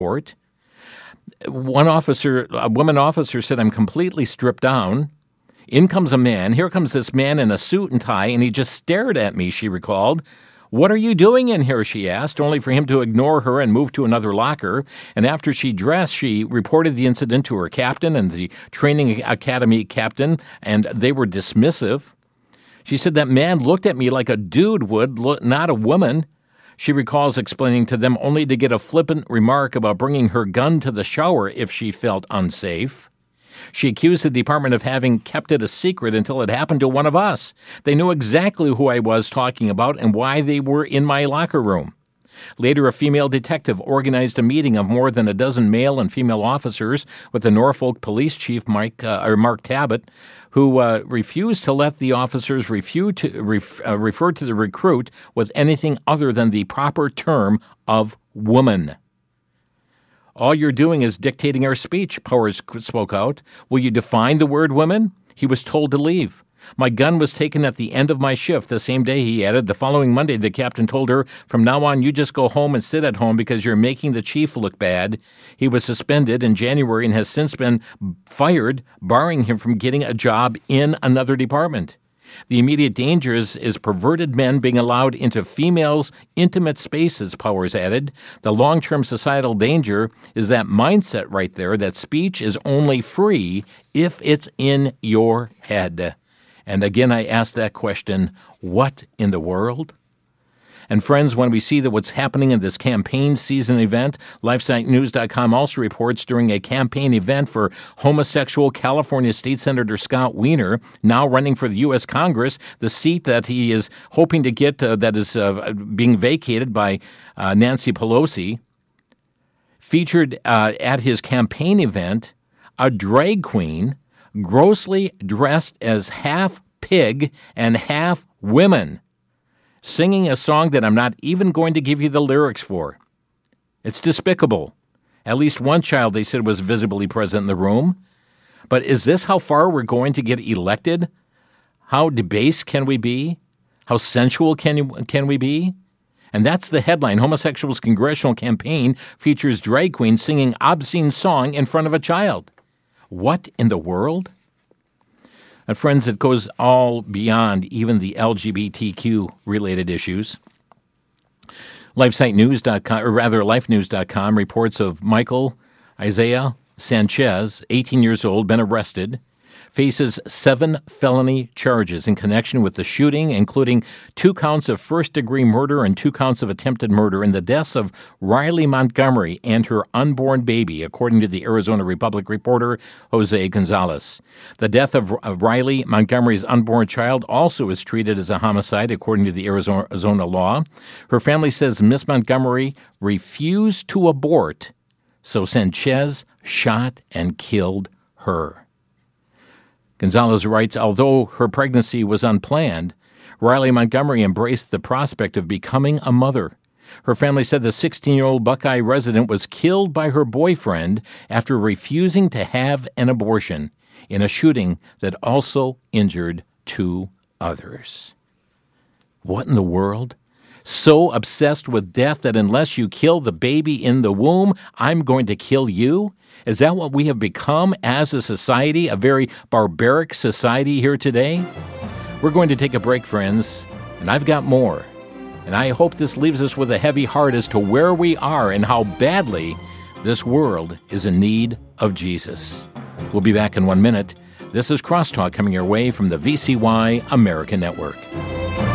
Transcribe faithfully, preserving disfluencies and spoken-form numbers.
court. One officer, a woman officer said, I'm completely stripped down. In comes a man. Here comes this man in a suit and tie, and he just stared at me, she recalled. What are you doing in here, she asked, only for him to ignore her and move to another locker. And after she dressed, she reported the incident to her captain and the training academy captain, and they were dismissive. She said that man looked at me like a dude would, not a woman. She recalls explaining to them only to get a flippant remark about bringing her gun to the shower if she felt unsafe. She accused the department of having kept it a secret until it happened to one of us. They knew exactly who I was talking about and why they were in my locker room. Later, a female detective organized a meeting of more than a dozen male and female officers with the Norfolk Police Chief Mike uh, or Mark Tabbitt, who uh, refused to let the officers refu- to, ref, uh, refer to the recruit with anything other than the proper term of woman. All you're doing is dictating our speech, Powers spoke out. Will you define the word woman? He was told to leave. My gun was taken at the end of my shift the same day, he added. The following Monday, the captain told her, from now on, you just go home and sit at home because you're making the chief look bad. He was suspended in January and has since been fired, barring him from getting a job in another department. The immediate danger is, is perverted men being allowed into females' intimate spaces, Powers added. The long-term societal danger is that mindset right there, that speech is only free if it's in your head. And again, I ask that question, what in the world? And friends, when we see that what's happening in this campaign season event, LifeSite News dot com also reports during a campaign event for homosexual California State Senator Scott Wiener, now running for the U S Congress, the seat that he is hoping to get uh, that is uh, being vacated by uh, Nancy Pelosi, featured uh, at his campaign event a drag queen grossly dressed as half pig and half women, singing a song that I'm not even going to give you the lyrics for. It's despicable. At least one child, they said, was visibly present in the room. But is this how far we're going to get elected? How debased can we be? How sensual can, can we be? And that's the headline. Homosexuals' congressional campaign features drag queen singing obscene song in front of a child. What in the world? And friends, it goes all beyond even the L G B T Q-related issues. LifeSite News dot com, or rather Life News dot com, reports of Michael Isaiah Sanchez, eighteen years old, been arrested, faces seven felony charges in connection with the shooting, including two counts of first-degree murder and two counts of attempted murder in the deaths of Riley Montgomery and her unborn baby, according to the Arizona Republic reporter Jose Gonzalez. The death of Riley Montgomery's unborn child also is treated as a homicide, according to the Arizona, Arizona law. Her family says Miss Montgomery refused to abort, so Sanchez shot and killed her. Gonzalez writes, although her pregnancy was unplanned, Riley Montgomery embraced the prospect of becoming a mother. Her family said the sixteen-year-old Buckeye resident was killed by her boyfriend after refusing to have an abortion in a shooting that also injured two others. What in the world? So obsessed with death that unless you kill the baby in the womb, I'm going to kill you? Is that what we have become as a society, a very barbaric society here today? We're going to take a break, friends, and I've got more. And I hope this leaves us with a heavy heart as to where we are and how badly this world is in need of Jesus. We'll be back in one minute. This is Crosstalk coming your way from the V C Y American Network.